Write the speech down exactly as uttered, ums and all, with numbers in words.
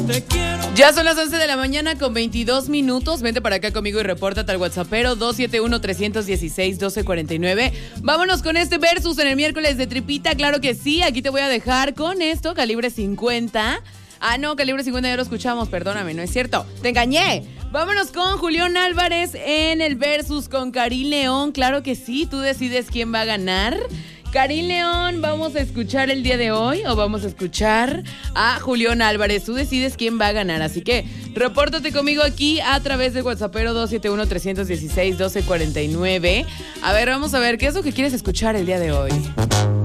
Ya son las once de la mañana con veintidós minutos. Vente para acá conmigo y repórtate al WhatsAppero dos siete uno, tres uno seis, uno dos cuatro nueve. Vámonos con este versus en el miércoles de Tripita. Claro que sí, aquí te voy a dejar con esto, calibre cincuenta. Ah, no, calibre cincuenta ya lo escuchamos, perdóname, no es cierto. Te engañé. Vámonos con Julián Álvarez en el versus con Karim León. Claro que sí, tú decides quién va a ganar. Karim León, ¿vamos a escuchar el día de hoy o vamos a escuchar a Julián Álvarez? Tú decides quién va a ganar, así que repórtate conmigo aquí a través de WhatsAppero dos siete uno, tres uno seis, uno dos cuatro nueve. A ver, vamos a ver, ¿qué es lo que quieres escuchar el día de hoy?